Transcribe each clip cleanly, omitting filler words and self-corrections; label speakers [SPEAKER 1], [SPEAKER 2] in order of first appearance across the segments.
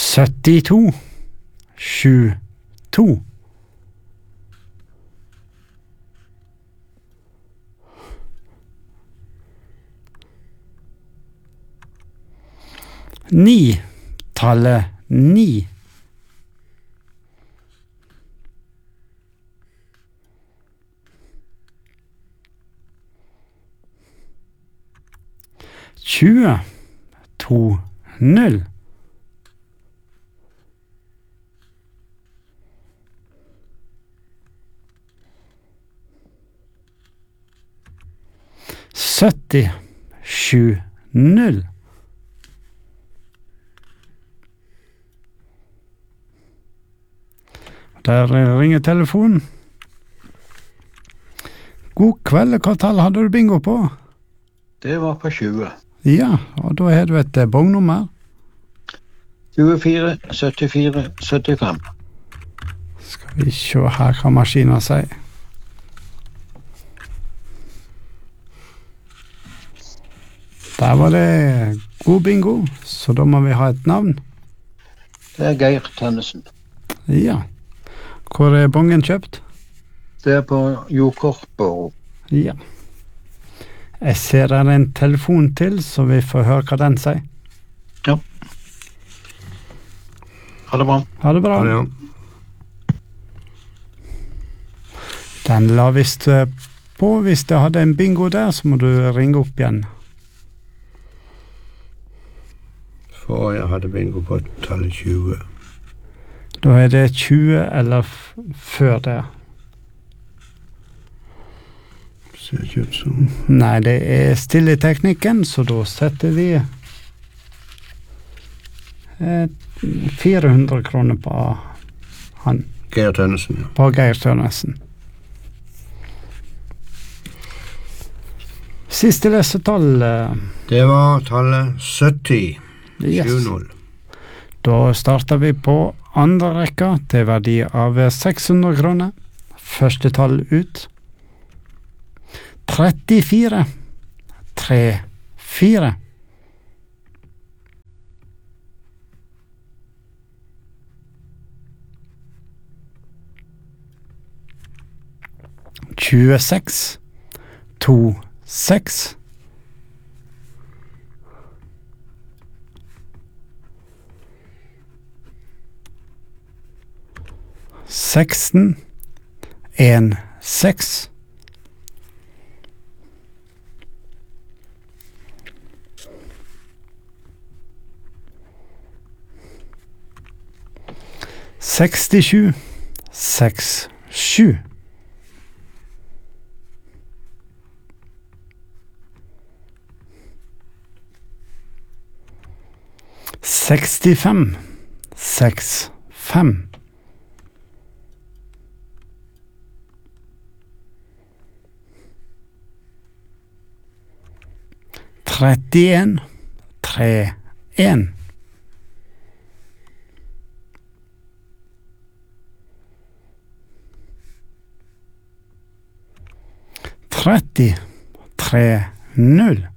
[SPEAKER 1] 72 72 9 tallet 9 20 2 0 70 7 0 Der ringer telefonen. God kveld, hva tall hadde du bingo på?
[SPEAKER 2] Det var på 20.
[SPEAKER 1] Ja, og da har du et bongnummer.
[SPEAKER 2] 24 74 75.
[SPEAKER 1] Skal vi se her hva maskinen sier. Der var det god bingo, så da må vi ha et navn.
[SPEAKER 2] Det er Geir Tønnesen.
[SPEAKER 1] Ja. Hvor er bongen kjøpt?
[SPEAKER 2] Det er på Jokortborg.
[SPEAKER 1] Ja. Jeg ser der en telefon til, så vi får høre hva den sier.
[SPEAKER 2] Ja. Ha det bra.
[SPEAKER 1] Ha det bra.
[SPEAKER 3] Ja, ja.
[SPEAKER 1] Den la visst på. Hvis det hadde en bingo der, så må du ringe opp igjen.
[SPEAKER 3] For jeg hadde bingo på tallet 20.
[SPEAKER 1] Da er det 20 eller før det.
[SPEAKER 3] Ser ikke ut som.
[SPEAKER 1] Nei, det er stille i teknikken, så da setter vi 400 kroner på han.
[SPEAKER 3] Geir Tønnesen, ja.
[SPEAKER 1] På Geir Tønnesen. Siste lesetall.
[SPEAKER 3] Det var tallet 70.
[SPEAKER 1] Yes.
[SPEAKER 3] 7-0.
[SPEAKER 1] Da starter vi på andre rekka til verdi av 600 kroner. Første tall ut. 34 3 4 26 2 6 16 1 6 67 6 7 65 6 5 31 3 1 30 3 0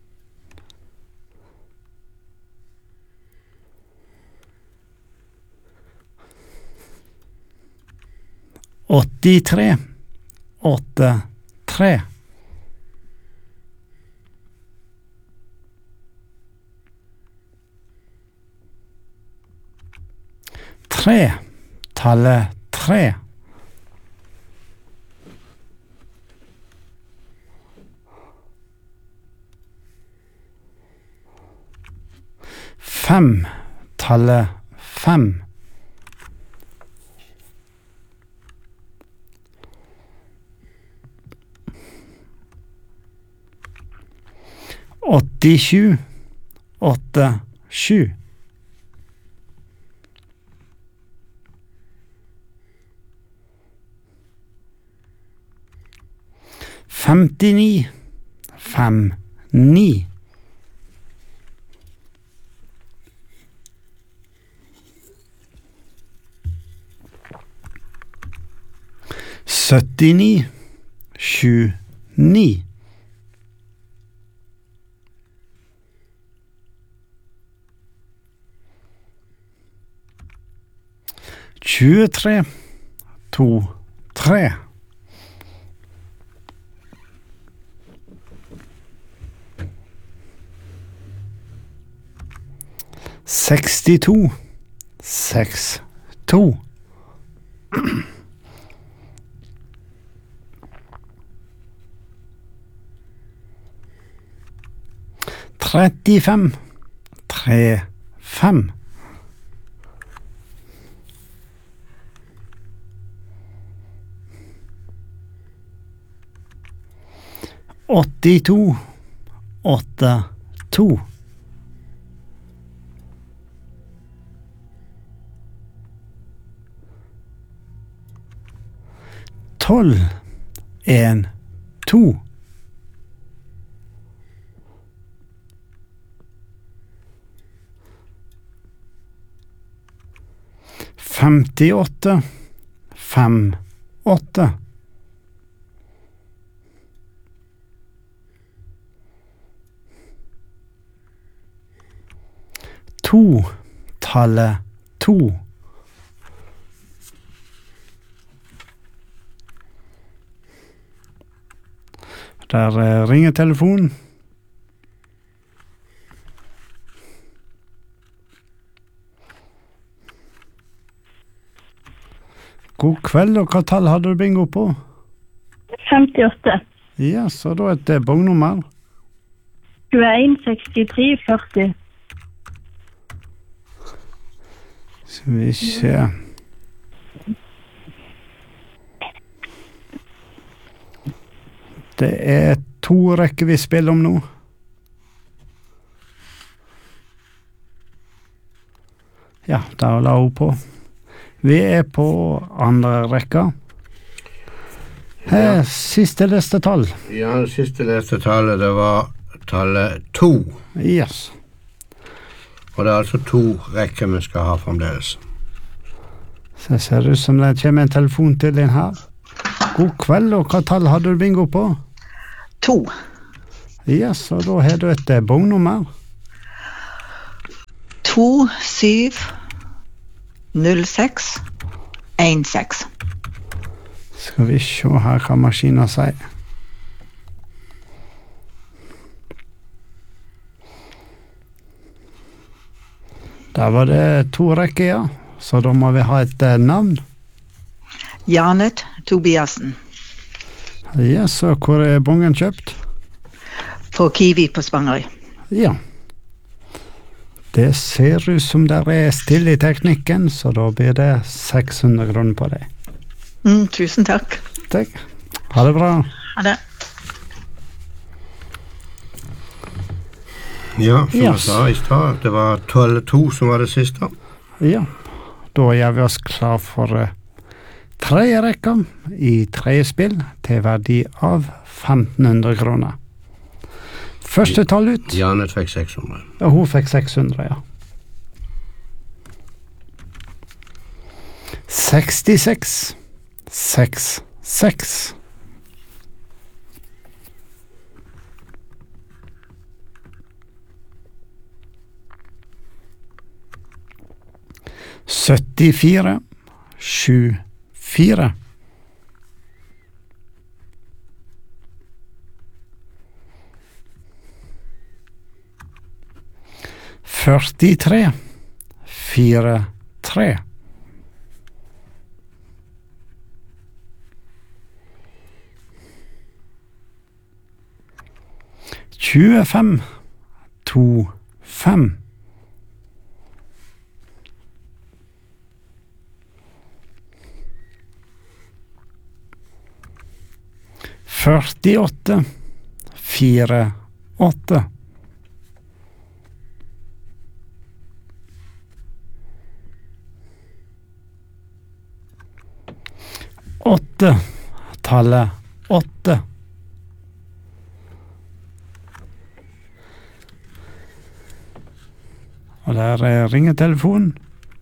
[SPEAKER 1] 83 8 3 3 tallet 3 5 tallet 5 87 8 7 59 5 9 79 7 9 23 2 3 62 6 2 35 3 5 82 8 2 12 1 2 58 5 8 2 tallet 2 Der ringer telefonen. God kveld, og hva tall hadde du bingo på?
[SPEAKER 4] 58.
[SPEAKER 1] Ja, så da et bongnummer.
[SPEAKER 4] 21 63 40.
[SPEAKER 1] Skal vi se. Det er 2 rekker vi spiller om nå. Ja, der la hun på. Vi er på andre rekka. Her, siste leste tall.
[SPEAKER 3] Ja, det siste leste tallet, det var tallet 2.
[SPEAKER 1] Yes.
[SPEAKER 3] Og det er altså 2 rekker vi skal ha fremdeles.
[SPEAKER 1] Så det ser ut som det kommer en telefon til din her. God kveld, og hva tall hadde du bingo på?
[SPEAKER 5] 2.
[SPEAKER 1] Yes, og da har du et bongnummer.
[SPEAKER 5] 2 7 0 6 1 6.
[SPEAKER 1] Skal vi se her hva maskinen sier. Der var det 2 rekker, ja. Så da må vi ha et navn.
[SPEAKER 5] Janet Tobiassen.
[SPEAKER 1] Yes, og hvor er bongen kjøpt?
[SPEAKER 5] På Kiwi på Spangereid.
[SPEAKER 1] Ja. Det ser ut som det er stille i teknikken, så da blir det 600 kroner på det.
[SPEAKER 5] Tusen takk.
[SPEAKER 1] Takk. Ha det bra.
[SPEAKER 5] Ha det.
[SPEAKER 3] Ja, som jeg
[SPEAKER 1] Yes.
[SPEAKER 3] sa i stad, det var 12-2 som var det siste.
[SPEAKER 1] Ja, da gjør vi oss klar for 3 rekker i 3 spill til verdi av 1500 kroner. Første tall ut.
[SPEAKER 3] Janet fikk 600.
[SPEAKER 1] Og hun fikk 600, ja. 66 6 6 74 7 4 43 4 3 25 2 5 48 4 8 8 tallet 8 og der ringer telefonen.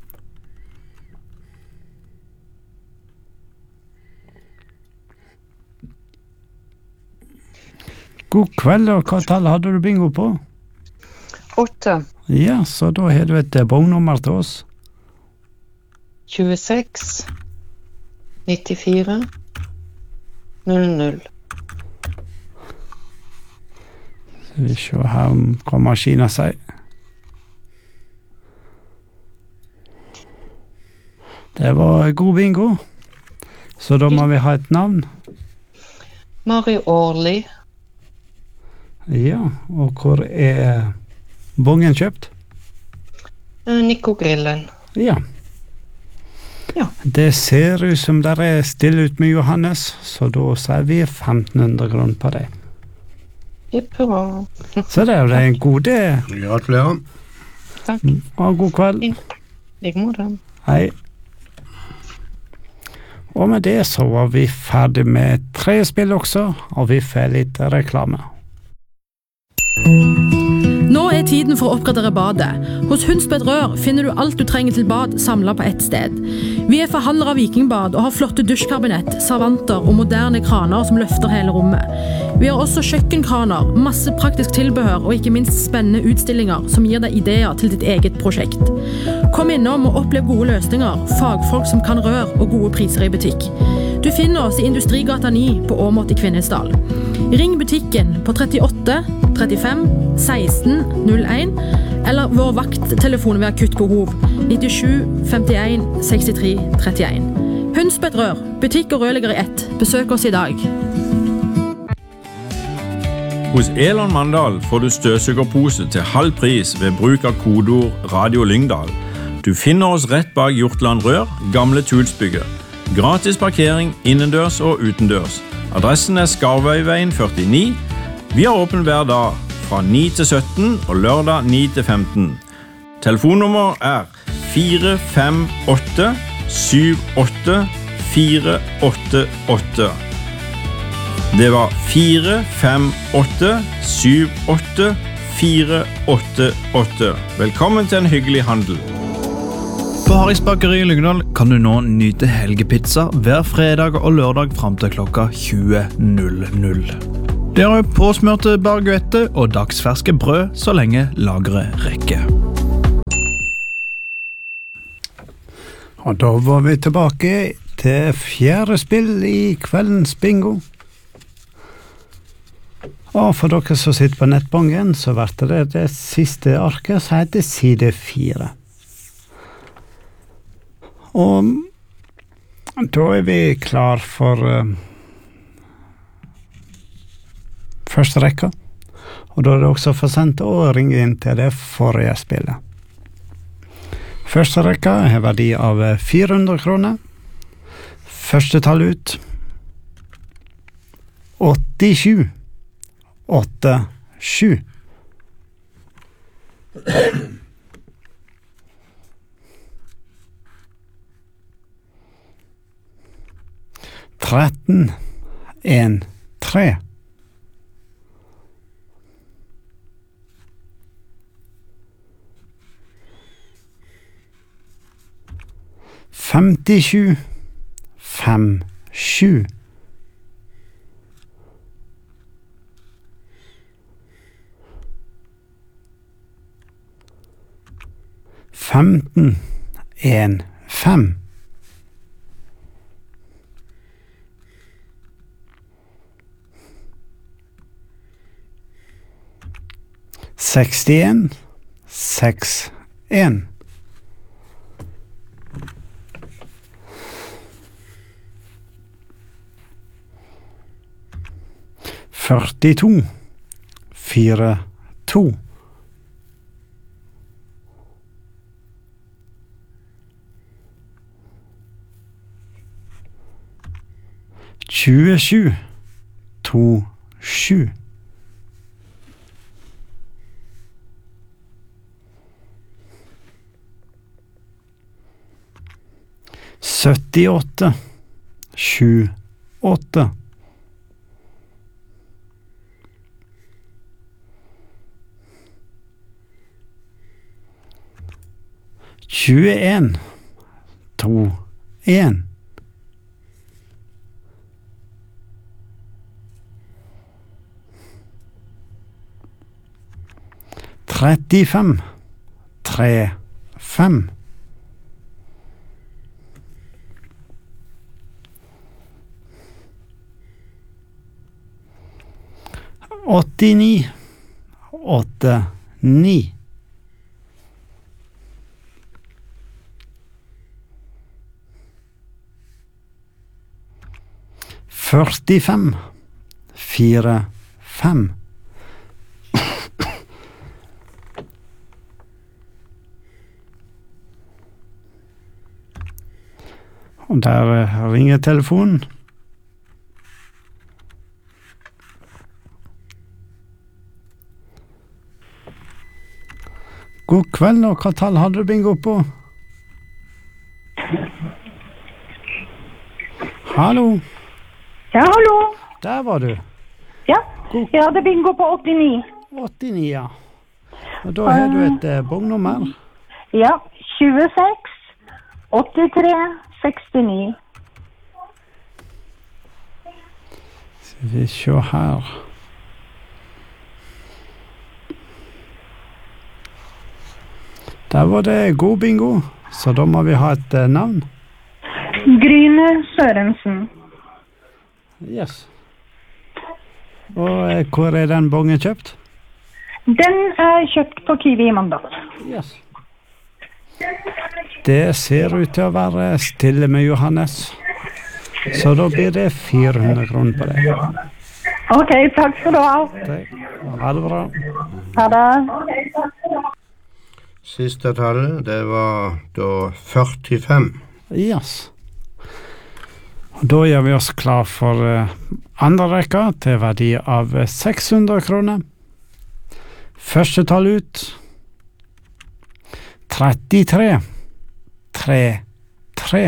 [SPEAKER 1] God kveld, og hva tall hadde du bingo på?
[SPEAKER 5] 8.
[SPEAKER 1] Ja, så da har du et bongnummer til oss.
[SPEAKER 6] 26 94 00.
[SPEAKER 1] Skal vi se her hva maskinen sier. Det var god bingo. Så da må vi ha et navn.
[SPEAKER 6] Mari Årli.
[SPEAKER 1] Ja, og hvor er bongen kjøpt?
[SPEAKER 6] Nico Grillen.
[SPEAKER 1] Ja.
[SPEAKER 5] Ja.
[SPEAKER 1] Det ser ut som der er stille ut med Johannes, så da sier vi 1500 kroner på det.
[SPEAKER 6] Hipp hurra.
[SPEAKER 1] Så det er jo en god det.
[SPEAKER 3] Gratulerer.
[SPEAKER 6] Takk.
[SPEAKER 1] Og god kveld.
[SPEAKER 6] Like måte.
[SPEAKER 1] Hei. Og med det så var vi ferdig med 3 spill også, og vi får litt reklame.
[SPEAKER 7] Nå er tiden for å oppgradere badet. Hos Hundsbed Rør finner du alt du trenger til bad samlet på ett sted. Vi er forhandlere av Vikingbad og har flotte dusjkabinett, servanter og moderne kraner som løfter hele rommet. Vi har også kjøkkenkraner, masse praktisk tilbehør og ikke minst spennende utstillinger som gir deg ideer til ditt eget prosjekt. Kom innom og opplev gode løsninger, fagfolk som kan rør og gode priser i butikk. Du finner oss i Industrigata 9 på Åmot i Kvinesdal. Ring butikken på 38 35 16 01 eller vår vakttelefon ved akutt behov 97 51 63 31. Hundsbed Rør, butikk og rørlegger i ett. Besøk oss i dag.
[SPEAKER 8] Hos Elon Mandal får du støvsugerpose til halv pris ved bruk av kodeord Radio Lyngdal. Du finner oss rett bak Hjortland Rør, gamle Tulsbygget. Gratis parkering innendørs og utendørs. Adressen er Skarvøyveien 49. Vi har åpen hver dag fra 9 til 17 og lørdag 9 til 15. Telefonnummer er 458 78 488. Det var 458 78 488. Velkommen til en hyggelig handel.
[SPEAKER 9] På Harris Bakeri i Lyngdal kan du nå nyte helgepizza hver fredag og lørdag frem til klokka 20.00. Det er påsmørte baguette og dagsferske brød så lenge lageret rekker.
[SPEAKER 1] Og da var vi tilbake til 4. spill i kveldens bingo. Og for dere som sitter på nettbanken, så blir det siste arket som heter side 4. Og da er vi klar for første rekka. Og da er det også for sent å ringe inn til det forrige spillet. Første rekka har verdi av 400 kroner. Første tall ut 87 87. Tretten 1 3. Femtisju 5 7. Femten 1 5. Sekstien 6 1. 42 4 2. 27 2 7. 78 7 8. 21 2 1. 35 3 5. 89 89 45 45 Og der ringer telefonen. God kveld, og hva tall hadde du bingo på? Hallo?
[SPEAKER 4] Ja, hallo.
[SPEAKER 1] Der var du.
[SPEAKER 4] Ja, jeg hadde bingo på 89.
[SPEAKER 1] 89, ja. Og da har du et bongnummer.
[SPEAKER 4] Ja, 26, 83, 69.
[SPEAKER 1] Skal vi se her. Der var det god bingo, så da må vi ha et navn.
[SPEAKER 4] Gryne Sørensen.
[SPEAKER 1] Yes. Og hvor er den bongen kjøpt?
[SPEAKER 4] Den er kjøpt på Kiwi i Mandal.
[SPEAKER 1] Yes. Det ser ut til å være stille med Johannes. Så da blir det 400 kroner på det.
[SPEAKER 4] Ok, takk skal du ha.
[SPEAKER 1] Ha det bra.
[SPEAKER 4] Ha det.
[SPEAKER 3] Siste tallet, det var da 45.
[SPEAKER 1] Yes. Og da gjør vi oss klar for andre rekka til verdi av 600 kroner. Første tall ut. 33. 3. 3.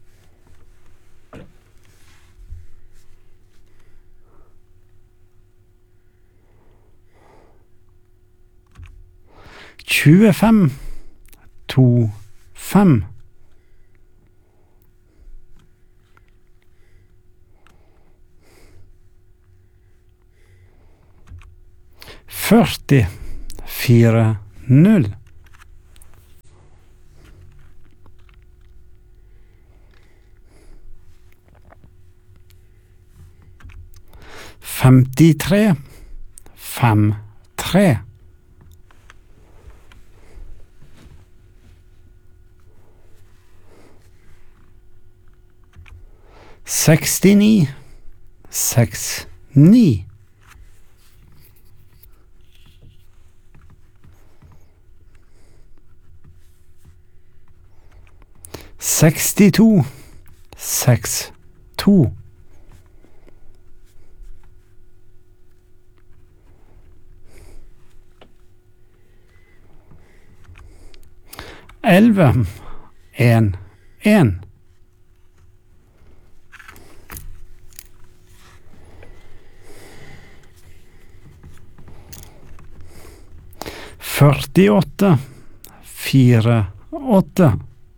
[SPEAKER 1] 25. 2. 5. 40. 4. 0. 53. 5. 3. 69. 6. 9. 62. 6. 2. 11. 1. 1. 48. 4. 8.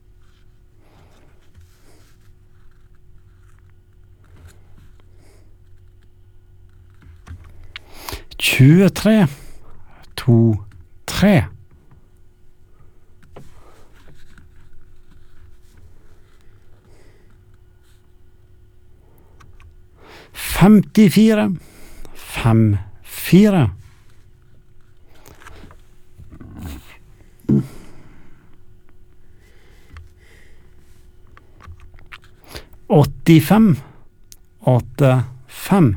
[SPEAKER 1] 23. 2. 3. 54. 5. 4. 85. 8. 5.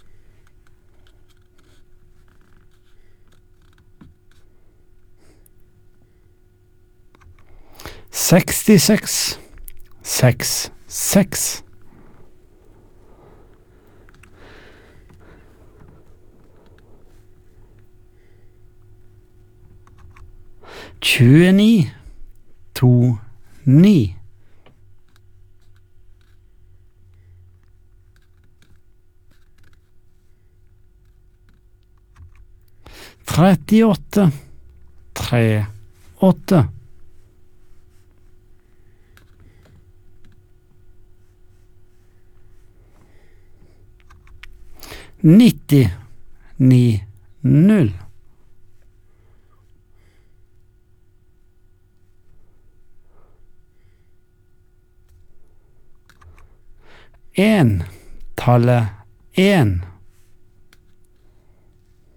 [SPEAKER 1] 66. 6. 6. 29. 2. 9. 38. 3. 8. 90. 9. 0. 1. Tallet 1.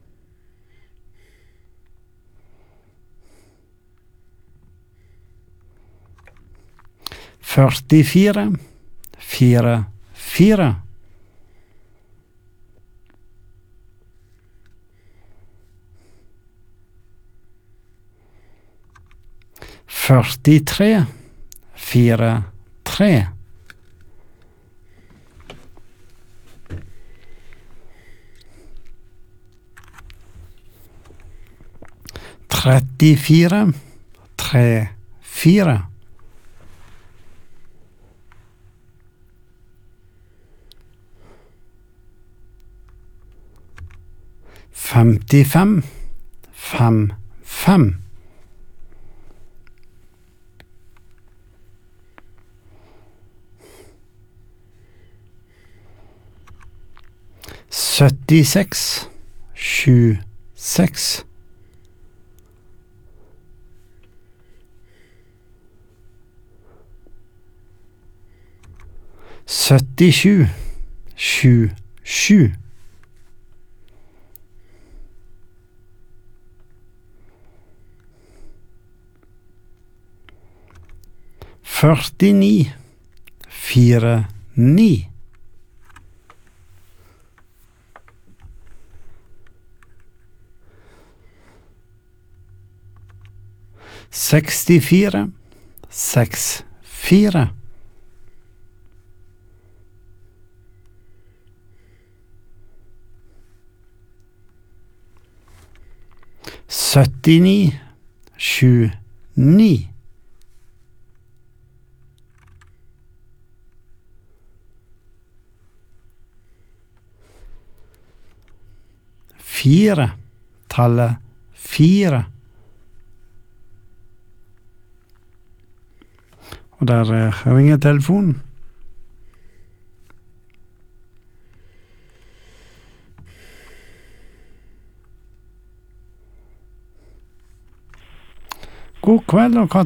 [SPEAKER 1] 44 44 43 43 34 34 55 55 76 76 77 77 49 49 64 64 79 79 4 tallet 4 og der ringer telefonen. God kveld, og hva